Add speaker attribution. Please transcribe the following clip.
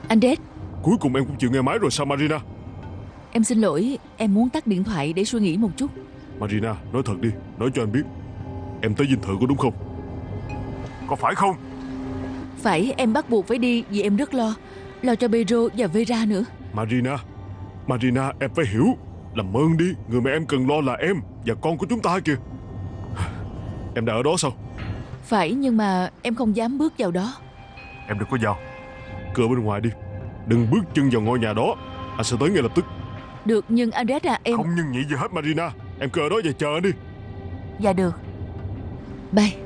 Speaker 1: Andres,
Speaker 2: Cuối cùng em cũng chịu nghe máy rồi sao Marina?
Speaker 1: em xin lỗi. Em muốn tắt điện thoại để suy nghĩ một chút.
Speaker 2: Marina, nói thật đi, nói cho anh biết, em tới dinh thự có đúng không? Có phải không?
Speaker 1: Phải, em bắt buộc phải đi vì em rất lo. Lo cho Pedro và Vera nữa.
Speaker 2: Marina, em phải hiểu. Làm ơn đi, người mà em cần lo là em và con của chúng ta kìa. Em đã ở đó sao?
Speaker 1: Phải, nhưng mà em không dám bước vào đó.
Speaker 2: Em đừng có vào. Cửa bên ngoài đi. Đừng bước chân vào ngôi nhà đó. Anh sẽ tới ngay lập tức.
Speaker 1: Được, nhưng Andres à, em...
Speaker 2: Không nhưng nhị gì hết Marina. Em cứ ở đó và chờ anh đi.
Speaker 1: Dạ được. Bye.